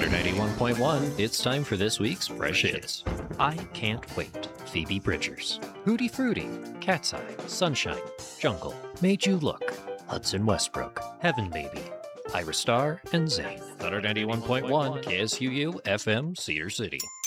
91.1, it's time for this week's Fresh Hits. I Can't Wait, Phoebe Bridgers. Hootie Fruity, Cat's Eye, Sunshine, Jungle, Made You Look, Hudson Westbrook, Heaven Baby, Ira Star, and Zayn. 91.1, KSUU, FM, Cedar City.